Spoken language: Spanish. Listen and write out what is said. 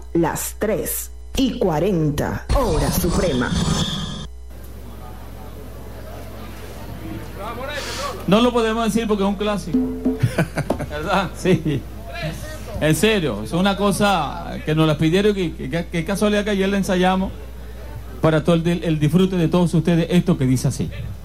las 3:40, hora suprema. No lo podemos decir porque es un clásico, ¿verdad? Sí. En serio, es una cosa que nos la pidieron, que casualidad que ayer la ensayamos para todo el disfrute de todos ustedes, esto que dice así.